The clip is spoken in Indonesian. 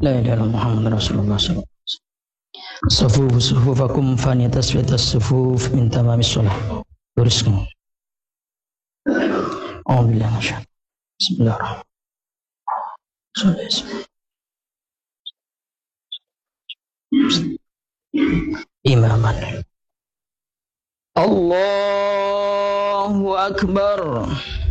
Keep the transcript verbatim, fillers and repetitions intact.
La ilaha illallah Muhammad Rasulullah sallallahu alaihi wasallam. Sufufu sufufakum fani tasfiyatas sufuf min tamamis shalah. Teruskan. Alhamdulillah masyaallah. Bismillahirrahmanirrahim. Imaman. Allahu Akbar.